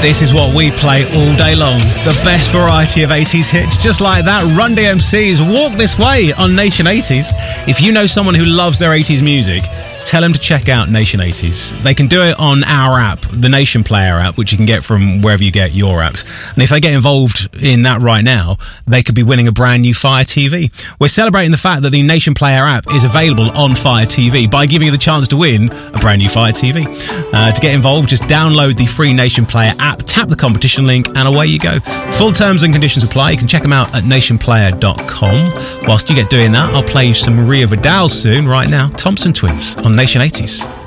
This is what we play all day long. The best variety of 80s hits, just like that. Run DMC's Walk This Way on Nation 80s. If you know someone who loves their 80s music, tell them to check out Nation 80s. They can do it on our app, the Nation Player app, which you can get from wherever you get your apps. And if they get involved in that right now, they could be winning a brand new Fire TV. We're celebrating the fact that the Nation Player app is available on Fire TV by giving you the chance to win a brand new Fire TV. To get involved, just download the free Nation Player app, tap the competition link, and away you go. Full terms and conditions apply. You can check them out at nationplayer.com. Whilst you get doing that, I'll play you some Maria Vidal soon. Right now, Thompson Twins on Nation 80s.